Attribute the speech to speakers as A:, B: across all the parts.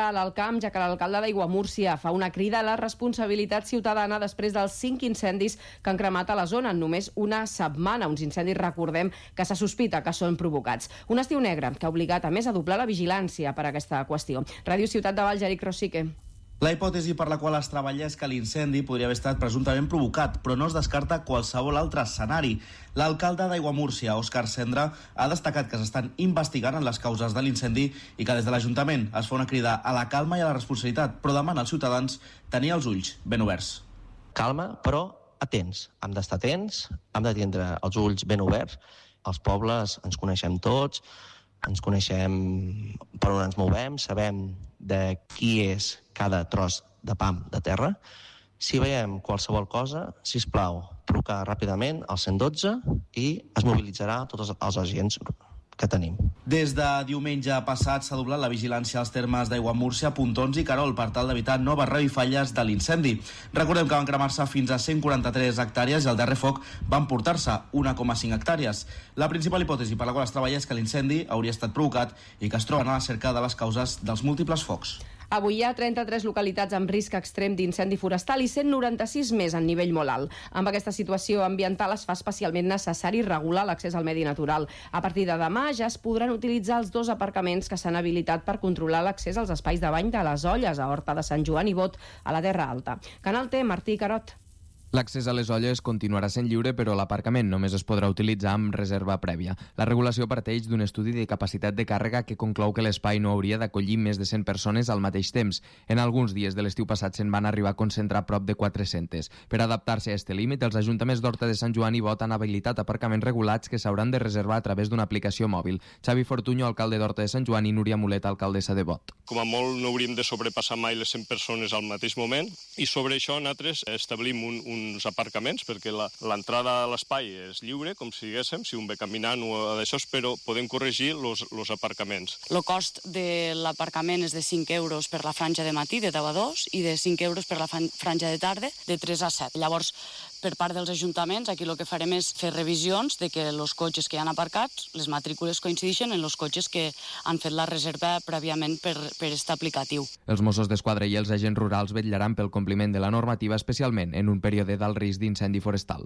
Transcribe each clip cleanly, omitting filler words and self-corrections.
A: a l'Alt Camp, ja que l'alcalde d'Aiguamúrcia fa una crida a la responsabilitat ciutadana després dels 5 incendis que han cremat a la zona en només una setmana. Uns incendis, recordem, que se sospita que són provocats. Un estiu negre que ha obligat a més a doblar la vigilància per a aquesta qüestió. Ràdio Ciutat de Valls, Eric Rosique.
B: La hipòtesi per la qual es treballa és que l'incendi podria haver estat presumptament provocat, però no es descarta qualsevol altre escenari. L'alcalde d'Aiguamúrcia, Òscar Cendra, ha destacat que s'estan investigant en les causes de l'incendi i que des de l'Ajuntament es fa una crida a la calma i a la responsabilitat, però demana als ciutadans tenir els ulls ben oberts.
C: Calma, però atents. Hem d'estar atents, hem de tindre els ulls ben oberts. Els pobles ens coneixem tots, ens coneixem per on ens movem, sabem de qui és cada tros de pam de terra. Si veiem qualsevol cosa, sisplau, truca ràpidament al 112 i es mobilitzarà tots els agents que tenim.
B: Des de diumenge passat s'ha doblat la vigilància als termes d'Aiguamúrcia, Pontons i Querol per tal d'evitar noves revifalles de l'incendi. Recordem que van cremar-se fins a 143 hectàrees i al darrer foc van portar-se 1,5 hectàrees. La principal hipòtesi per la qual es treballa és que l'incendi hauria estat provocat i que es troben a la cerca de les causes dels múltiples focs.
A: Avui hi ha 33 localitats amb risc extrem d'incendi forestal i 196 més en nivell molt alt. Amb aquesta situació ambiental es fa especialment necessari regular l'accés al medi natural. A partir de demà ja es podran utilitzar els 2 aparcaments que s'han habilitat per controlar l'accés als espais de bany de les Olles, a Horta de Sant Joan i Bot, a la Terra Alta. Canal T, Martí Carot.
D: L'accés a les olles continuarà sent lliure, però l'aparcament només es podrà utilitzar amb reserva prèvia. La regulació parteix d'un estudi de capacitat de càrrega que conclou que l'espai no hauria d'acollir més de 100 persones al mateix temps. En alguns dies de l'estiu passat se'n van arribar a concentrar prop de 400. Per adaptar-se a este límit, els ajuntaments d'Horta de Sant Joan i Bot han habilitat aparcaments regulats que s'hauran de reservar a través d'una aplicació mòbil. Xavi Fortuño, alcalde d'Horta de Sant Joan, i Núria Mulet, alcaldessa de Bot.
E: Com a molt no hauríem de sobrepassar mai les 100 persones al mateix moment i sobre això nosaltres establim uns aparcaments perquè l'entrada a l'espai és lliure, com si diguéssim, si un ve caminant o d'això, però podem corregir els aparcaments.
F: El cost de l'aparcament és de 5 euros per la franja de matí, de 10 a 2, i de 5 euros per la franja de tarda, de 3 a 7. Llavors, per part dels ajuntaments, aquí el que farem és fer revisions de que els cotxes que hi han aparcats, les matrícules coincideixen en els cotxes que han fet la reserva prèviament per aquest aplicatiu.
D: Els Mossos d'Esquadra i els agents rurals vetllaran pel compliment de la normativa, especialment en un període d'alt risc d'incendi forestal.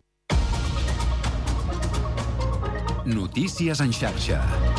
G: Notícies en xarxa.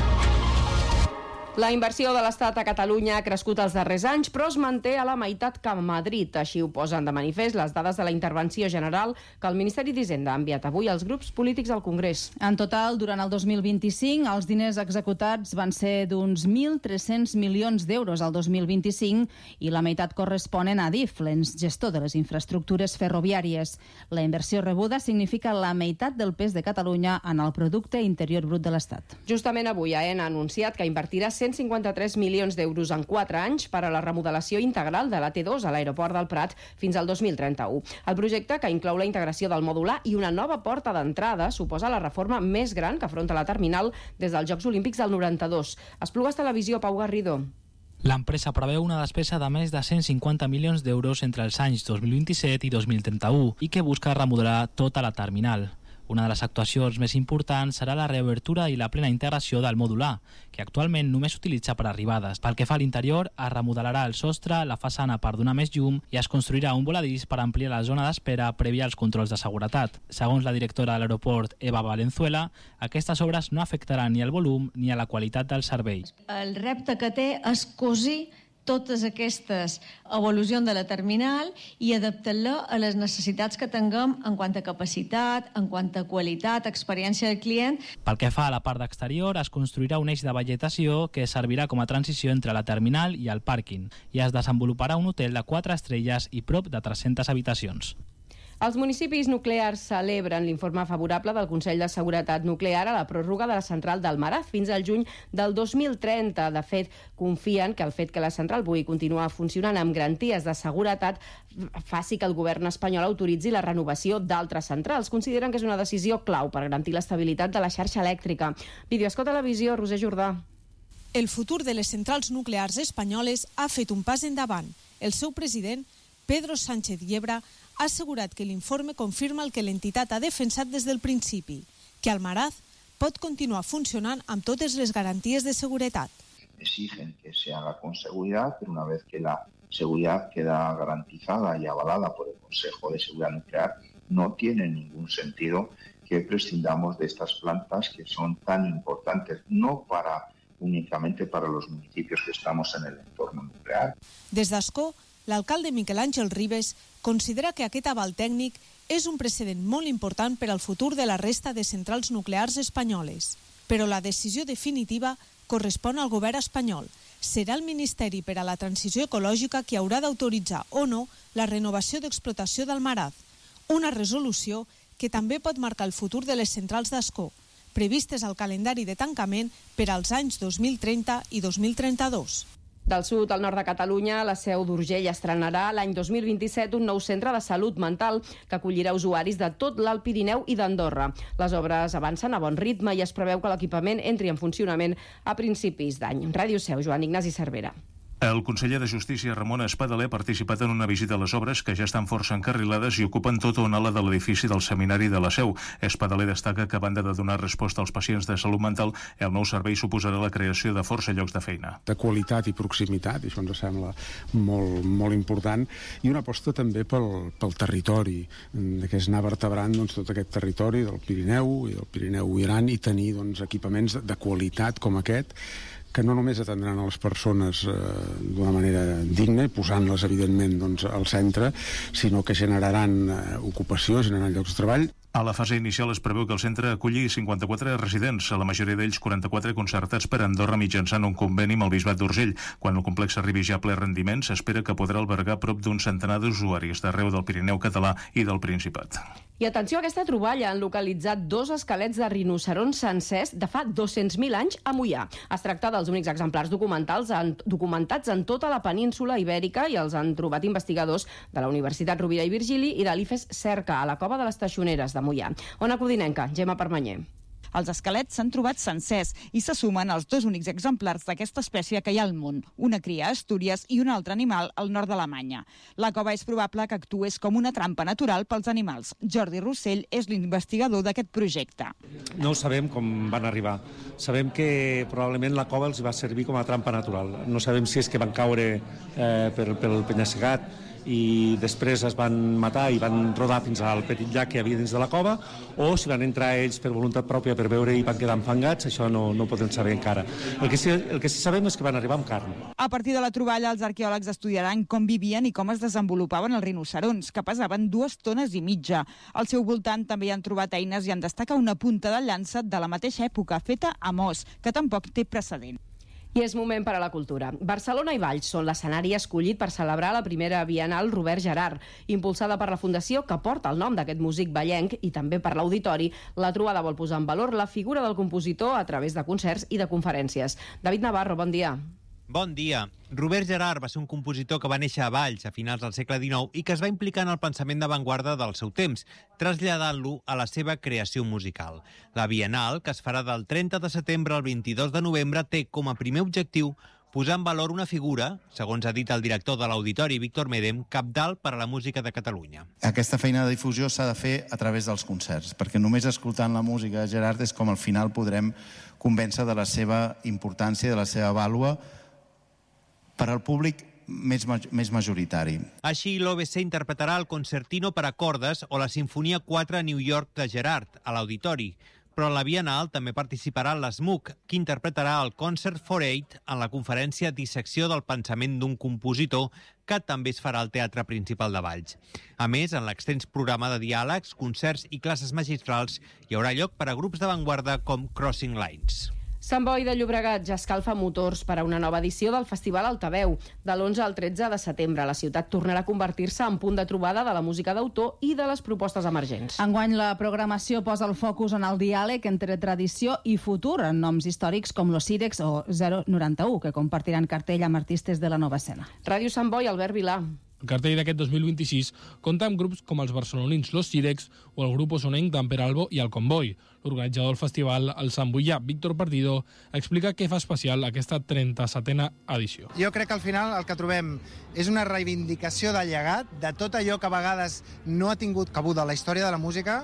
A: La inversió de l'Estat a Catalunya ha crescut els darrers anys, però es manté a la meitat que a Madrid. Així ho posen de manifest les dades de la intervenció general que el Ministeri d'Hisenda ha enviat avui als grups polítics al Congrés.
H: En total, durant el 2025, els diners executats van ser d'uns 1.300 milions d'euros al 2025 i la meitat corresponen a Adif, l'ens gestor de les infraestructures ferroviàries. La inversió rebuda significa la meitat del pes de Catalunya en el producte interior brut de l'Estat.
A: Justament avui AENA ha anunciat que invertirà 153 milions d'euros en 4 anys per a la remodelació integral de la T2 a l'aeroport del Prat fins al 2031. El projecte, que inclou la integració del mòdul A i una nova porta d'entrada, suposa la reforma més gran que afronta la terminal des dels Jocs Olímpics del 92. Esplugues Televisió, Pau Garrido.
I: L'empresa preveu una despesa de més de 150 milions d'euros entre els anys 2027 i 2031 i que busca remodelar tota la terminal. Una de les actuacions més importants serà la reobertura i la plena integració del mòdul A, que actualment només s'utilitza per arribades. Pel que fa a l'interior, es remodelarà el sostre, la façana per donar més llum i es construirà un voladís per ampliar la zona d'espera prèvia als controls de seguretat. Segons la directora de l'aeroport, Eva Valenzuela, aquestes obres no afectaran ni el volum ni a la qualitat del servei.
J: El repte que té és cosir totes aquestes evolucions de la terminal i adaptar-la a les necessitats que tinguem en quant a capacitat, en quant a qualitat, experiència del client.
I: Pel que fa a la part d'exterior, es construirà un eix de vegetació que servirà com a transició entre la terminal i el pàrquing i es desenvoluparà un hotel de 4 estrelles i prop de 300 habitacions.
A: Els municipis nuclears celebren l'informe favorable del Consell de Seguretat Nuclear a la pròrroga de la central d'Almaraz fins al juny del 2030. De fet, confien que el fet que la central pugui continuar funcionant amb garanties de seguretat faci que el govern espanyol autoritzi la renovació d'altres centrals. Consideren que és una decisió clau per garantir l'estabilitat de la xarxa elèctrica. Videoescó Televisió, Roser Jordà.
K: El futur de les centrals nuclears espanyoles ha fet un pas endavant. El seu president, Pedro Sánchez Yebra, ha assegurat que l'informe confirma el que l'entitat ha defensat des del principi, que Almaraz pot continuar funcionant amb totes les garanties de seguretat.
L: exigen que se haga con seguridad, pero una vez que la seguridad queda garantizada y avalada por el Consejo de Seguridad Nuclear, no tiene ningún sentido que prescindamos de estas plantas que son tan importantes, no únicamente para los municipios que estamos en el entorno nuclear.
K: Des d'Ascó, l'alcalde Miquel Àngel Ribes considera que aquest aval tècnic és un precedent molt important per al futur de la resta de centrals nuclears espanyoles. Però la decisió definitiva correspon al govern espanyol. Serà el Ministeri per a la Transició Ecològica qui haurà d'autoritzar o no la renovació d'explotació d'Almaraz, una resolució que també pot marcar el futur de les centrals d'Ascó, previstes al calendari de tancament per als anys 2030 i 2032.
A: Del sud al nord de Catalunya, la Seu d'Urgell estrenarà l'any 2027 un nou centre de salut mental que acollirà usuaris de tot l'Alt Pirineu i d'Andorra. Les obres avancen a bon ritme i es preveu que l'equipament entri en funcionament a principis d'any. Ràdio Seu, Joan Ignasi Cervera.
M: El conseller de Justícia, Ramon Espadaler, ha participat en una visita a les obres que ja estan força encarrilades i ocupen tota una ala de l'edifici del Seminari de la Seu. Espadaler destaca que, a banda de donar resposta als pacients de salut mental, el nou servei suposarà la creació de força llocs de feina.
N: De qualitat i proximitat, i això ens sembla molt important, i una aposta també pel territori, que és anar vertebrant tot aquest territori del Pirineu i del Pirineu i Aran i tenir equipaments de qualitat com aquest, que no només atendran a les persones d'una manera digna, posant-les, evidentment, al centre, sinó que generaran ocupació, generaran llocs de treball.
M: A la fase inicial es preveu que el centre aculli 54 residents, a la majoria d'ells 44 concertats per Andorra mitjançant un conveni amb el Bisbat d'Urgell. Quan el complex arribi ja a ple rendiment, s'espera que podrà albergar prop d'un centenar d'usuaris d'arreu del Pirineu català i del Principat.
A: I atenció a aquesta troballa, han localitzat 2 esquelets de rinocerons sencers de fa 200.000 anys a Moià. Es tracta dels únics exemplars documentats en tota la península ibèrica i els han trobat investigadors de la Universitat Rovira i Virgili i de l'IFES Cerca, a la cova de les Teixoneres de Moià. Ona Codinenca, Gemma Permanyer.
O: Els esquelets s'han trobat sencers i se sumen als 2 únics exemplars d'aquesta espècie que hi ha al món, una cria a Astúries i un altre animal al nord d'Alemanya. La cova és probable que actués com una trampa natural pels animals. Jordi Rossell és l'investigador d'aquest projecte.
P: No sabem com van arribar. Sabem que probablement la cova els va servir com a trampa natural. No sabem si és que van caure pel penya-segat i després es van matar i van rodar fins al petit llac que hi havia dins de la cova, o si van entrar ells per voluntat pròpia per veure i van quedar enfangats, això no podem saber encara. El que sí sabem és que van arribar amb carn.
O: A partir de la troballa, els arqueòlegs estudiaran com vivien i com es desenvolupaven els rinocerons, que pesaven 2,5 tones. Al seu voltant també hi han trobat eines i en destaca una punta de llança de la mateixa època, feta a Mos, que tampoc té precedent.
A: I és moment per a la cultura. Barcelona i Valls són l'escenari escollit per celebrar la primera Bienal Robert Gerhard, impulsada per la Fundació que porta el nom d'aquest músic vallenc, i també per l'Auditori. La trobada vol posar en valor la figura del compositor a través de concerts i de conferències. David Navarro, bon dia.
Q: Bon dia. Robert Gerhard va ser un compositor que va néixer a Valls a finals del segle XIX i que es va implicar en el pensament d'avantguarda del seu temps, traslladant-lo a la seva creació musical. La Bienal, que es farà del 30 de setembre al 22 de novembre, té com a primer objectiu posar en valor una figura, segons ha dit el director de l'Auditori, Víctor Medem, cabdal per a la música de Catalunya.
R: Aquesta feina de difusió s'ha de fer a través dels concerts, perquè només escoltant la música de Gerhard és com al final podrem convèncer de la seva importància, de la seva vàlua per al públic més majoritari.
Q: Així, l'OBC interpretarà el Concertino per a cordes o la Sinfonia 4 a New York de Gerhard, a l'Auditori. Però a la Bienal també participarà l'SMUC, que interpretarà el Concert for 8 en la conferència Dissecció del pensament d'un compositor, que també es farà al Teatre Principal de Valls. A més, en l'extens programa de diàlegs, concerts i classes magistrals hi haurà lloc per a grups d'avantguarda com Crossing Lines.
A: Sant Boi de Llobregat ja escalfa motors per a una nova edició del Festival Altaveu. De l'11 al 13 de setembre, la ciutat tornarà a convertir-se en punt de trobada de la música d'autor i de les propostes emergents.
H: Enguany, la programació posa el focus en el diàleg entre tradició i futur, en noms històrics com Los Cirex o 091, que compartiran cartell amb artistes de la nova escena.
A: Ràdio Sant Boi, Albert Vilà.
S: El cartell d'aquest 2026 compta amb grups com els barcelonins Los Cirex o el grup osonenc d'en Peralbo i el Comboi. L'organitzador del festival, el santboià Víctor Partido, explica què fa especial aquesta 37a edició.
T: Jo crec que al final el que trobem és una reivindicació del llegat, de tot allò que a vegades no ha tingut cabuda a la història de la música,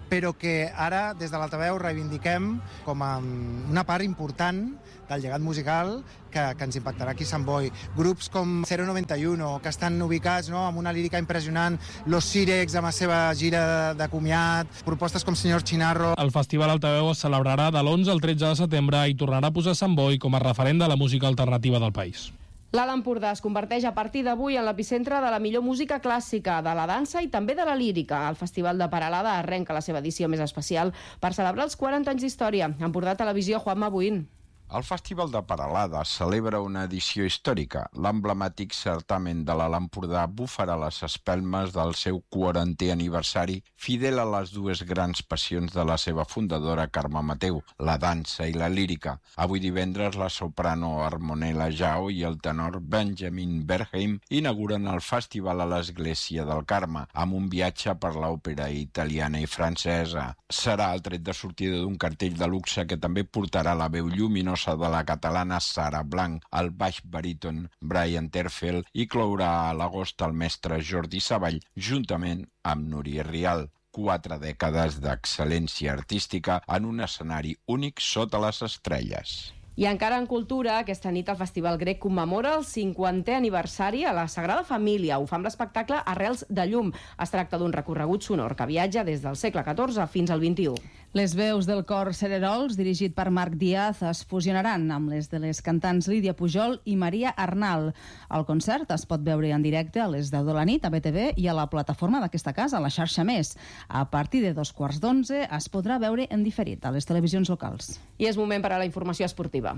T: però que ara, des de l'Altaveu, reivindiquem com a una part important del llegat musical que ens impactarà aquí a Sant Boi. Grups com 091, que estan ubicats amb una lírica impressionant, Los Sirex amb la seva gira de comiat, propostes com Senyor Chinarro.
S: El Festival Altaveu es celebrarà de l'11 al 13 de setembre i tornarà a posar Sant Boi com a referent de la música alternativa del país.
A: L'Alt Empordà es converteix a partir d'avui en l'epicentre de la millor música clàssica, de la dansa i també de la lírica. El Festival de Peralada arrenca la seva edició més especial per celebrar els 40 anys d'història. Empordà Televisió, Juanma Buín.
U: El Festival de Peralada celebra una edició històrica. L'emblemàtic certamen de l'Alt Empordà bufarà les espelmes del seu 40è aniversari, fidel a les dues grans passions de la seva fundadora Carme Mateu, la dansa i la lírica. Avui divendres la soprano Harmonella Jau i el tenor Benjamin Berheim inauguren el festival a l'Església del Carme, amb un viatge per l'òpera italiana i francesa. Serà el tret de sortida d'un cartell de luxe que també portarà la veu lluminosa de la catalana Sara Blanc, el baix baríton Brian Terfel i clourà a l'agost el mestre Jordi Savall, juntament amb Núria Rial. 4 dècades d'excel·lència artística en un escenari únic sota les estrelles.
A: I encara en cultura, aquesta nit el Festival Grec commemora el 50è aniversari a la Sagrada Família. Ho fa amb l'espectacle Arrels de Llum. Es tracta d'un recorregut sonor que viatja des del segle XIV fins al XXI.
H: Les veus del cor Cererols, dirigit per Marc Díaz, es fusionaran amb les de les cantants Lídia Pujol i Maria Arnal. El concert es pot veure en directe a les 10 de la nit a BTV i a la plataforma d'aquesta casa, a la xarxa Més. A partir de 2:15 es podrà veure en diferit a les televisions locals.
A: I és moment per a la informació esportiva.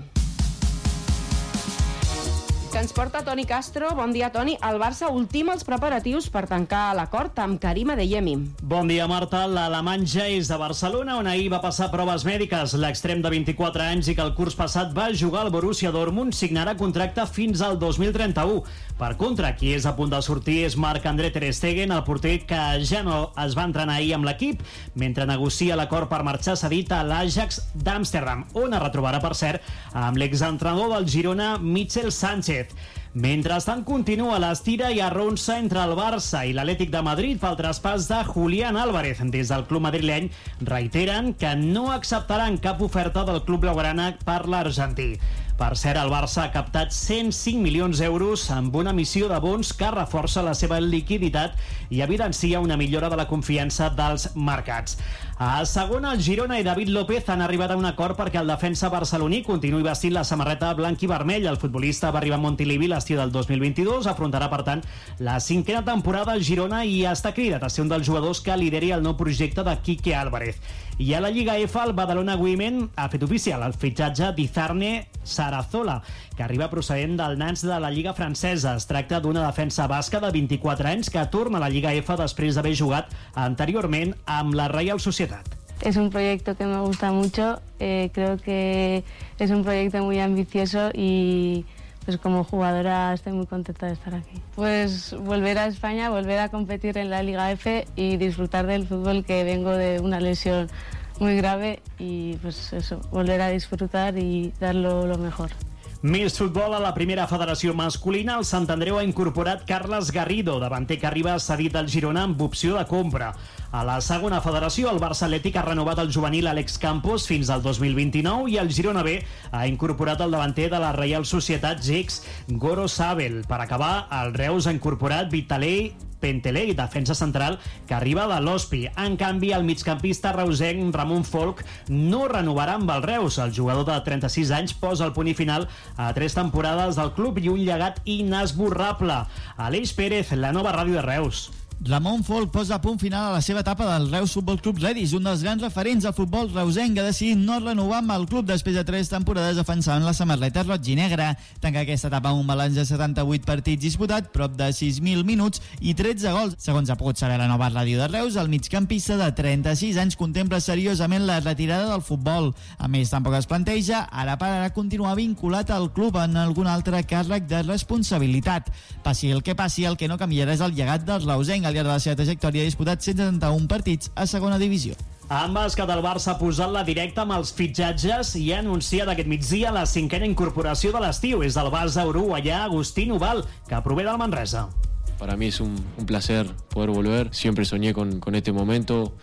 A: Que ens porta Toni Castro. Bon dia, Toni. El Barça ultima els preparatius per tancar l'acord amb Karim Adeyemi.
V: Bon dia, Marta. L'alemany ja és a Barcelona, on ahir va passar proves mèdiques. L'extrem de 24 anys i que el curs passat va jugar al Borussia Dortmund signarà contracte fins al 2031. Per contra, qui és a punt de sortir és Marc-André ter Stegen, el porter que ja no es va entrenar ahir amb l'equip, mentre negocia l'acord per marxar cedit a l'Ajax d'Amsterdam, on es retrobarà, per cert, amb l'exentrenador del Girona, Michel Sánchez. Mentrestant, continua l'estira i arronsa entre el Barça i l'Atlètic de Madrid pel traspàs de Julián Álvarez. Des del club madrileny reiteren que no acceptaran cap oferta del club blaugrana per l'argentí. Per cert, el Barça ha captat 105 milions d'euros amb una emissió de bons que reforça la seva liquiditat i evidencia una millora de la confiança dels mercats. A segona, el Girona i David López han arribat a un acord perquè el defensa barceloní continuï vestint la samarreta blanc i vermell. El futbolista va arribar a Montilivi l'estiu del 2022, afrontarà, per tant, la 5a temporada al Girona i està cridat a ser un dels jugadors que lideri el nou projecte de Quique Álvarez. I a la Lliga F, el Badalona Women ha fet oficial el fitxatge d'Izarne Sarazola, que arriba procedent del Nantes de la Lliga francesa. Es tracta d'una defensa basca de 24 anys que torna a la Lliga F després d'haver jugat anteriorment amb la Real Sociedad.
W: Es un proyecto que me gusta mucho, creo que es un proyecto muy ambicioso y pues como jugadora estoy muy contenta de estar aquí. Pues volver a España, volver a competir en la Liga F y disfrutar del fútbol, que vengo de una lesión muy grave, y pues eso, volver a disfrutar y darlo lo mejor.
V: Més futbol a la primera federació masculina. El Sant Andreu ha incorporat Carles Garrido, davanter que arriba cedit al Girona amb opció de compra. A la segona federació, el Barça Atlètic ha renovat el juvenil Àlex Campos fins al 2029 i el Girona B ha incorporat el davanter de la Reial Societat Gex, Goro Sabel. Per acabar, el Reus ha incorporat Vitalei Pentelei, defensa central, que arriba de l'Hospi. En canvi, el migcampista reusenc Ramon Folk no renovarà amb el Reus. El jugador de 36 anys posa el punt i final a 3 temporades del club i un llegat inesborrable. Aleix Pérez, la nova ràdio de Reus.
X: Ramon Folk posa a punt final a la seva etapa del Reus Futbol Club Redis, un dels grans referents al futbol reusenc que ha decidit no renovar amb el club després de 3 temporades defensant la samarreta roig i negra. Tanca aquesta etapa amb un balanç de 78 partits disputats, prop de 6.000 minuts i 13 gols. Segons ha pogut saber la nova ràdio de Reus, el migcampista de 36 anys contempla seriosament la retirada del futbol. A més, tampoc es planteja ara per ara continuar vinculat al club en algun altre càrrec de responsabilitat. Passi el que passi, el que no canviarà és el llegat del reusenc. Al llarg de la seva trajectòria ha disputat 171 partits a segona divisió.
V: En bàsquet, el Barça ha posat la directa amb els fitxatges i ha anunciat aquest migdia la 5a incorporació de l'estiu. És el base uruguaià Agustín Ubal, que prové del Manresa.
Y: Para mí es un placer poder volver. Siempre soñé con este momento.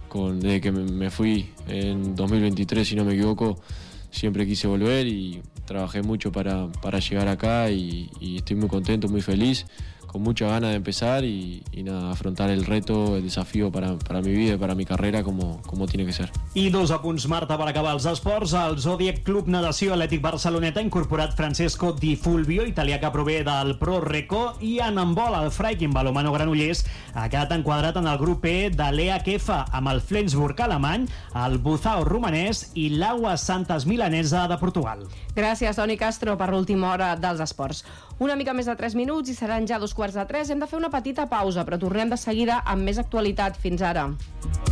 B: desde que me fui en 2023, si no me equivoco, siempre quise volver y trabajé mucho para llegar acá y estoy muy contento, muy feliz, con mucha ganas de empezar y nada, afrontar el reto, el desafío para mi vida y para mi carrera como tiene que ser.
V: I 2 apunts, Marta, per acabar els esports. El Zodiac Club Natació Atlètic Barceloneta ha incorporat Francesco Di Fulvio, italià que prové del Pro Recco, i en handbol el Freiking Balomano Granollers ha quedat enquadrat en el grup E de l'EHF amb el Flensburg alemany, el Buzao romanès i l'Agua Santas milanesa de Portugal.
A: Gràcies, Toni Castro, per l'última hora dels esports. Una mica més de 3 minuts i seran ja 2:45. Hem de fer una petita pausa, però tornem de seguida amb més actualitat. Fins ara.